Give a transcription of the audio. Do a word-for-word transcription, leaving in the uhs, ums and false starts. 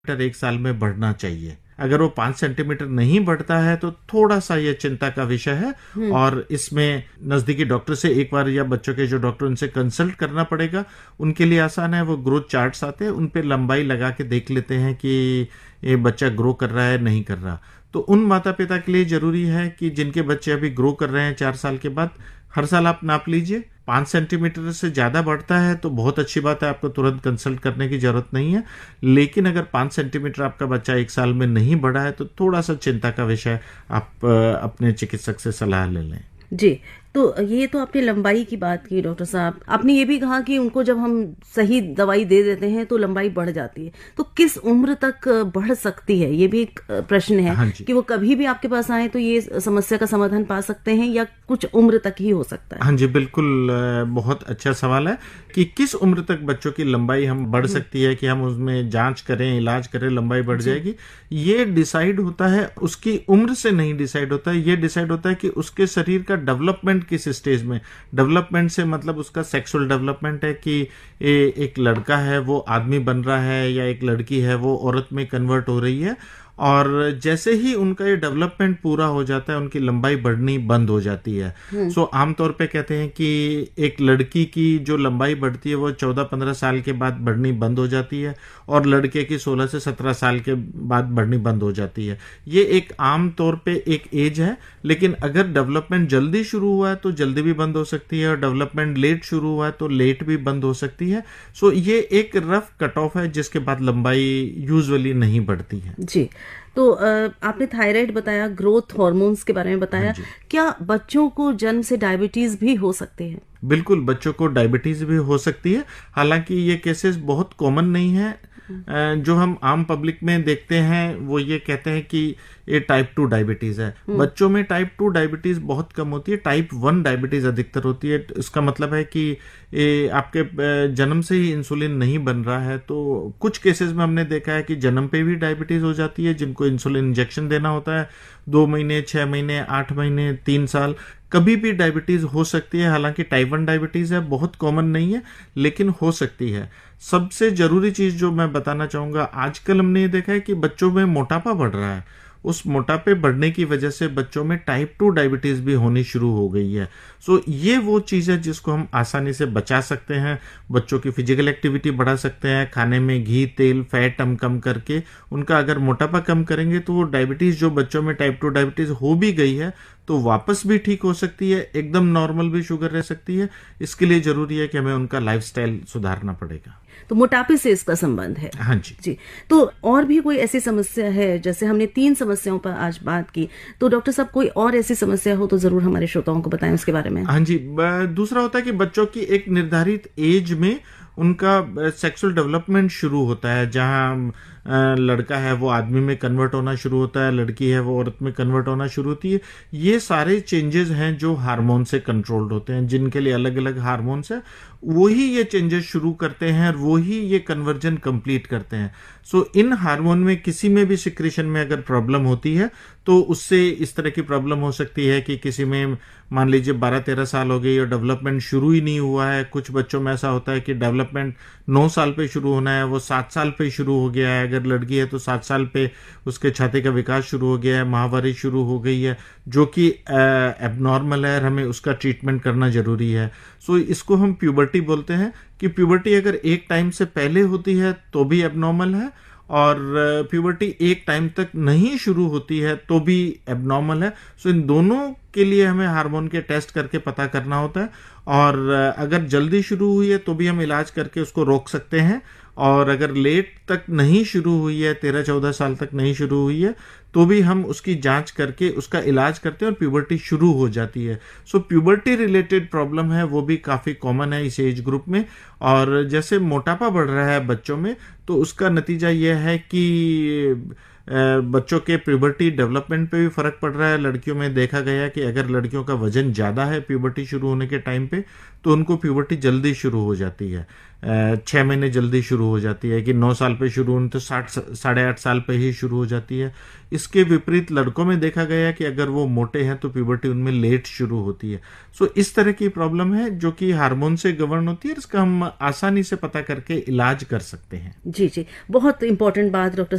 Centimetre एक साल में बढ़ना चाहिए। अगर वो पांच सेंटीमीटर नहीं बढ़ता है तो थोड़ा सा ये चिंता का विषय है और इसमें नजदीकी डॉक्टर से एक बार, या बच्चों के जो डॉक्टर उनसे कंसल्ट करना पड़ेगा। उनके लिए आसान है, वो ग्रोथ चार्ट्स आते हैं, उन पे लंबाई लगा के देख लेते हैं कि ये बच्चा ग्रो कर रहा है नहीं कर रहा। तो उन माता पिता के लिए जरूरी है कि जिनके बच्चे अभी ग्रो कर रहे हैं चार साल के बाद, हर साल आप नाप लीजिए। पांच सेंटीमीटर से ज्यादा बढ़ता है तो बहुत अच्छी बात है, आपको तुरंत कंसल्ट करने की जरूरत नहीं है। लेकिन अगर पांच सेंटीमीटर आपका बच्चा एक साल में नहीं बढ़ा है तो थोड़ा सा चिंता का विषय, आप अपने चिकित्सक से सलाह ले लें। जी, तो ये तो आपने लंबाई की बात की डॉक्टर साहब। आपने ये भी कहा कि उनको जब हम सही दवाई दे देते हैं तो लंबाई बढ़ जाती है, तो किस उम्र तक बढ़ सकती है, ये भी एक प्रश्न है। हाँ, कि वो कभी भी आपके पास आए तो ये समस्या का समाधान पा सकते हैं या कुछ उम्र तक ही हो सकता है? हाँ जी, बिल्कुल, बहुत अच्छा सवाल है कि किस उम्र तक बच्चों की लंबाई हम बढ़ सकती है, कि हम उसमें जांच करें, इलाज करें, लंबाई बढ़ जाएगी। ये डिसाइड होता है, उसकी उम्र से नहीं डिसाइड होता है। ये डिसाइड होता है कि उसके शरीर का डेवलपमेंट किस स्टेज में। डेवलपमेंट से मतलब उसका सेक्सुअल डेवलपमेंट है कि ए, एक लड़का है वो आदमी बन रहा है, या एक लड़की है वो औरत में कन्वर्ट हो रही है। और जैसे ही उनका ये डेवलपमेंट पूरा हो जाता है, उनकी लंबाई बढ़नी बंद हो जाती है। सो so, आमतौर पे कहते हैं कि एक लड़की की जो लंबाई बढ़ती है वो चौदह पंद्रह साल के बाद बढ़नी बंद हो जाती है, और लड़के की सोलह से सत्रह साल के बाद बढ़नी बंद हो जाती है। ये एक आम तौर पे एक एज है। लेकिन अगर डेवलपमेंट जल्दी शुरू हुआ है तो जल्दी भी बंद हो सकती है, और डेवलपमेंट लेट शुरू हुआ है तो लेट भी बंद हो सकती है। सो so, ये एक रफ कट ऑफ है जिसके बाद लंबाई यूजुअली नहीं बढ़ती है। जी, तो आपने थायराइड बताया, ग्रोथ हार्मोन्स के बारे में बताया। क्या बच्चों को जन्म से डायबिटीज भी हो सकते हैं? बिल्कुल, बच्चों को डायबिटीज भी हो सकती है। हालांकि ये केसेस बहुत कॉमन नहीं है। जो हम आम पब्लिक में देखते हैं वो ये कहते हैं कि ये टाइप टू डायबिटीज है। बच्चों में टाइप टू डायबिटीज बहुत कम होती है, टाइप वन डायबिटीज अधिकतर होती है। इसका मतलब है कि ये आपके जन्म से ही इंसुलिन नहीं बन रहा है। तो कुछ केसेस में हमने देखा है कि जन्म पे भी डायबिटीज हो जाती है, जिनको इंसुलिन इंजेक्शन देना होता है। दो महीने, छह महीने, आठ महीने, तीन साल, कभी भी डायबिटीज हो सकती है। हालांकि टाइप वन डायबिटीज है, बहुत कॉमन नहीं है, लेकिन हो सकती है। सबसे जरूरी चीज जो मैं बताना चाहूंगा, आजकल हमने ये देखा है कि बच्चों में मोटापा बढ़ रहा है। उस मोटापे बढ़ने की वजह से बच्चों में टाइप टू डायबिटीज भी होनी शुरू हो गई है। सो so, ये वो चीज है जिसको हम आसानी से बचा सकते हैं। बच्चों की फिजिकल एक्टिविटी बढ़ा सकते हैं, खाने में घी, तेल, फैट हम कम करके उनका अगर मोटापा कम करेंगे तो वो डायबिटीज जो बच्चों में टाइप टू डायबिटीज हो भी गई है तो वापस भी ठीक हो सकती है, एकदम नॉर्मल भी शुगर रह सकती है। इसके लिए जरूरी है कि हमें उनका लाइफस्टाइल सुधारना पड़ेगा। तो मोटापे से इसका संबंध है? हाँ जी जी। तो और भी कोई ऐसी समस्या है? जैसे हमने तीन समस्याओं पर आज बात की, तो डॉक्टर साहब कोई और ऐसी समस्या हो तो जरूर हमारे श्रोताओं को बताएं उसके बारे में। हाँ जी, दूसरा होता है कि बच्चों की एक निर्धारित एज में उनका सेक्सुअल डेवलपमेंट शुरू होता है। जहां लड़का है वो आदमी में कन्वर्ट होना शुरू होता है, लड़की है वो औरत में कन्वर्ट होना शुरू होती है। ये सारे चेंजेस हैं जो हार्मोन से कंट्रोल्ड होते हैं, जिनके लिए अलग अलग हार्मोन्स है, वही ये चेंजेस शुरू करते हैं और वही ये कन्वर्जन कंप्लीट करते हैं। सो so, इन हार्मोन में किसी में भी सिक्रेशन में अगर प्रॉब्लम होती है तो उससे इस तरह की प्रॉब्लम हो सकती है कि किसी में मान लीजिए बारह तेरह साल हो गई और डेवलपमेंट शुरू ही नहीं हुआ है। कुछ बच्चों में ऐसा होता है कि डेवलपमेंट नौ साल पे शुरू होना है, वो सात साल पे शुरू हो गया है। अगर लड़की है तो सात साल पे उसके छाती का विकास शुरू हो गया है, माहवारी शुरू हो गई है, जो कि एबनॉर्मल है और हमें उसका ट्रीटमेंट करना जरूरी है। सो so, इसको हम प्यूबर्टी बोलते हैं कि प्यूबर्टी अगर एक टाइम से पहले होती है तो भी एबनॉर्मल है, और प्यूबर्टी एक टाइम तक नहीं शुरू होती है तो भी एबनॉर्मल है। सो इन दोनों के लिए हमें हार्मोन के टेस्ट करके पता करना होता है, और अगर जल्दी शुरू हुई है तो भी हम इलाज करके उसको रोक सकते हैं, और अगर लेट तक नहीं शुरू हुई है, तेरह चौदह साल तक नहीं शुरू हुई है, तो भी हम उसकी जांच करके उसका इलाज करते हैं और प्यूबर्टी शुरू हो जाती है। सो प्यूबर्टी रिलेटेड प्रॉब्लम है वो भी काफी कॉमन है इस एज ग्रुप में। और जैसे मोटापा बढ़ रहा है बच्चों में तो उसका नतीजा यह है कि बच्चों के प्यूबर्टी डेवलपमेंट पे भी फर्क पड़ रहा है। लड़कियों में देखा गया कि अगर लड़कियों का वजन ज्यादा है प्यूबर्टी शुरू होने के टाइम पे, तो उनको प्यूबर्टी जल्दी शुरू हो जाती है, छह महीने जल्दी शुरू हो जाती है। कि नौ साल पे शुरू होने तो साठ साढ़े आठ साल पे ही शुरू हो जाती है। इसके विपरीत लड़कों में देखा गया कि अगर वो मोटे हैं तो प्यूबर्टी उनमें लेट शुरू होती है। सो इस तरह की प्रॉब्लम है जो कि हार्मोन से गवर्न होती है, इसका हम आसानी से पता करके इलाज कर सकते हैं। जी जी, बहुत इंपॉर्टेंट बात डॉक्टर